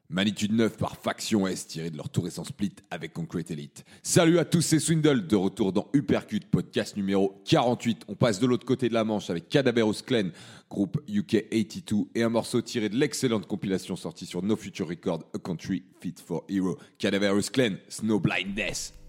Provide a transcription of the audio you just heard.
Magnitude 9 par Faction S tiré de leur tout récent split avec Concrete Elite. Salut à tous, c'est Swindle de retour dans Uppercut, podcast numéro 48. On passe de l'autre côté de la Manche avec Cadaverous Clan, groupe UK 82 et un morceau tiré de l'excellente compilation sortie sur No Future Record, A Country Fit for Hero. Cadaverous Clan, Snow Blindness.